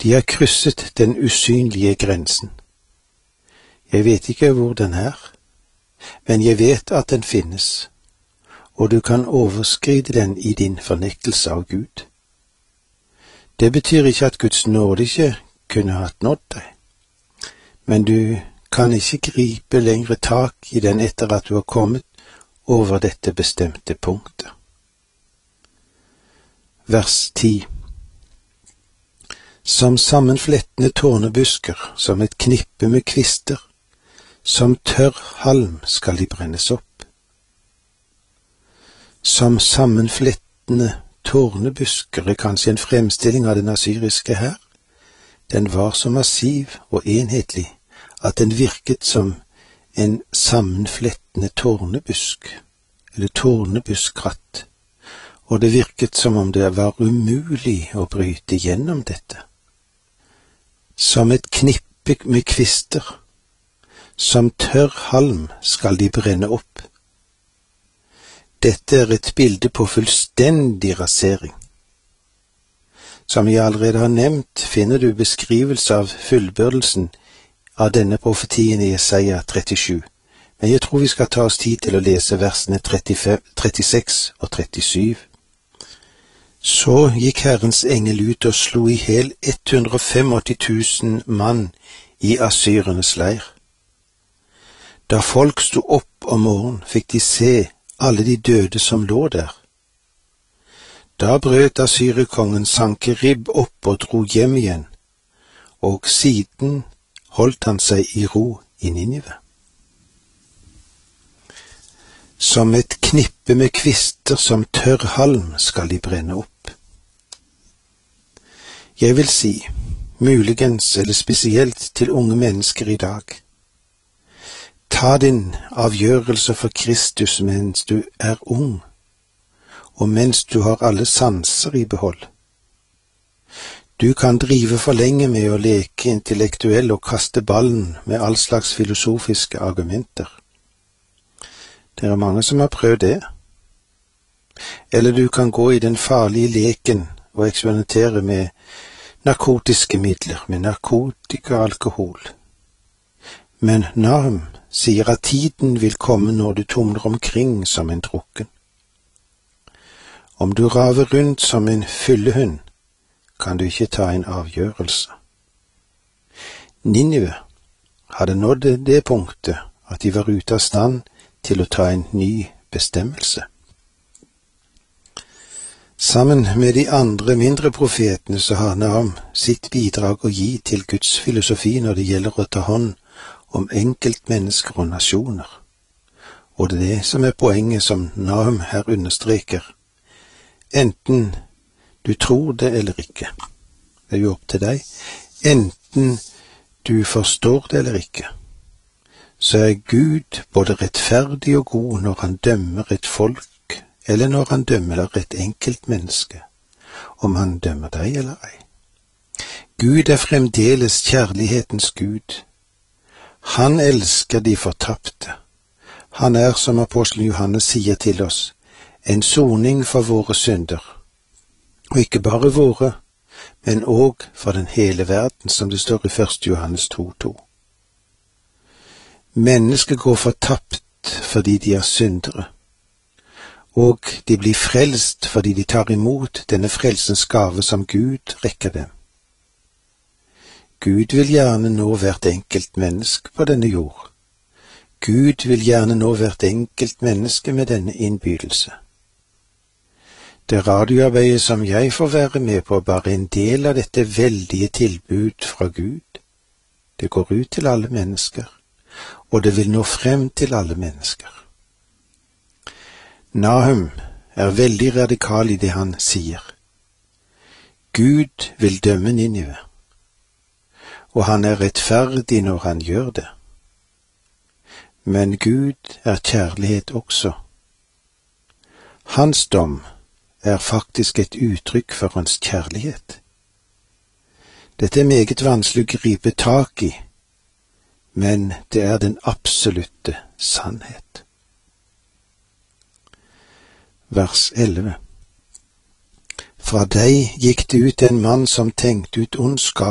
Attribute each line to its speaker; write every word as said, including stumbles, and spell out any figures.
Speaker 1: De har krysset den usynlige grensen. Jeg vet ikke hvor den er, men jeg vet at den finnes, og du kan overskride den i din fornektelse av Gud. Det betyr ikke at Guds nåde ikke kunne hatt nådd deg, men du kan ikke gripe lengre tak i den etter at du har kommet over dette bestemte punktet. Vers ti. Som sammenflettende tårnebusker, som et knippe med kvister, som tørr halm skal de brennes opp. Som sammenflettende tårnebusker er kanskje en fremstilling av den assyriske hær. Den var så massiv og enhetlig at den virket som en sammenflettende tårnebusk, eller tårnebuskkratt, og det virket som om det var umulig å bryte gjennom dette. Som et knippe med kvister, som tørr halm skal de brenne opp. Dette er et bilde på fullstendig rasering. Som jeg allerede har nevnt, finner du beskrivelse av fullbyrdelsen av denne profetien i Jesaja trettisju, men jeg tror vi skal ta oss tid til å lese versene trettifem, trettiseks og trettisju. Så gikk Herrens engel ut og slo i hel ett hundre og åttifem tusen mann i assyrernes leir. Da folk sto opp om morgenen, fikk de se alle de døde som lå der. Da brøt assyrerkongen Sankerib opp og dro hjem igjen, og siden holdt han seg i ro i Ninive. Som et knippe med kvister, som tørr halm skal de brenne opp. Jeg vil si, muligens eller spesielt til unge mennesker i dag, ta din avgjørelse for Kristus mens du er ung, og mens du har alle sanser i behold. Du kan drive for lenge med å leke intellektuell og kaste ballen med all slags filosofiske argumenter. Det er mange som har prøvd det. Eller du kan gå i den farlige leken og eksperimentere med narkotiske midler, med narkotika og alkohol. Men Nahum sier at tiden vil komme når du tumler omkring som en drukken. Om du raver rundt som en fyllehund, kan du ikke ta en avgjørelse. Ninive hadde nådd det punktet at de var ute av stand til å ta en ny bestemmelse. Sammen med de andre mindre profetene så har Nahum sitt bidrag å gi til Guds filosofi når det gjelder å ta hånd om enkeltmennesker og nasjoner. Og det er det som er poenget som Nahum her understreker. Enten du tror det eller ikke. Det er jo opp til deg. Enten du forstår det eller ikke, så er Gud både rettferdig og god når han dømmer et folk, eller når han dømmer et enkelt menneske, om han dømmer deg eller ei. Gud er fremdeles kjærlighetens Gud. Han elsker de fortapte. Han er, som apostelen Johannes sier til oss, en soning for våre synder. Og ikke bare våre, men òg for den hele verden, som det står i første Johannes to to. Mennesker går fortapt fordi de er syndere, og de blir frelst fordi de tar imot denne frelsens gave som Gud rekker dem. Gud vil gjerne nå hvert enkelt menneske på denne jord. Gud vil gjerne nå hvert enkelt menneske med denne innbydelse. Det radioarbeidet som jeg får være med på, er bare en del av dette veldige tilbud fra Gud. Det går ut til alle mennesker, og det vil nå frem til alle mennesker. Nahum er veldig radikal i det han sier. Gud vil dømme Ninive, og han er rettferdig når han gjør det. Men Gud er kjærlighet også. Hans dom er faktisk et uttrykk for hans kjærlighet. Dette er meget vanskelig å gripe tak i, men det er den absolutte sannhet. Vers elleve. Fra deg gikk det ut en mann som tenkte ut ondskap